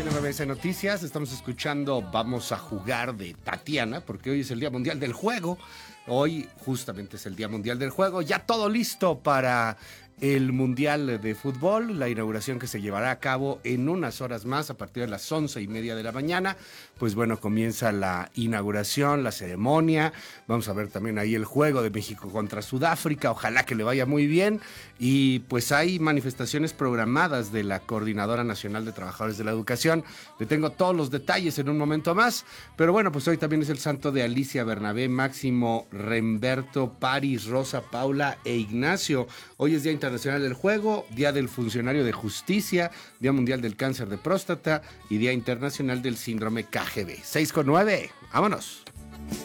en MBS Noticias. Estamos escuchando Vamos a Jugar de Tatiana, porque hoy es el Día Mundial del Juego. Hoy justamente es el Día Mundial del Juego. Ya todo listo para el Mundial de Fútbol, la inauguración que se llevará a cabo en unas horas más, a partir de las 11:30 de la mañana. Pues bueno, comienza la inauguración, la ceremonia. Vamos a ver también ahí el juego de México contra Sudáfrica. Ojalá que le vaya muy bien. Y pues hay manifestaciones programadas de la Coordinadora Nacional de Trabajadores de la Educación. Le tengo todos los detalles en un momento más. Pero bueno, pues hoy también es el santo de Alicia, Bernabé, Máximo, Remberto, Paris, Rosa, Paula e Ignacio. Hoy es Día Internacional del Juego, Día del Funcionario de Justicia, Día Mundial del Cáncer de Próstata y Día Internacional del Síndrome KGB. 6:09, vámonos.